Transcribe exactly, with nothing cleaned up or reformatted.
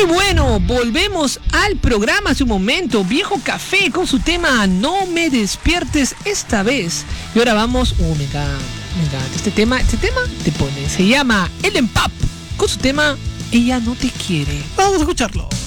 Y bueno, volvemos al programa hace un momento. Viejo Café con su tema No me despiertes esta vez. Y ahora vamos, uh, me encanta, me encanta. Este tema, este tema te pone. Se llama Ellen Pap con su tema Ella no te quiere. Vamos a escucharlo.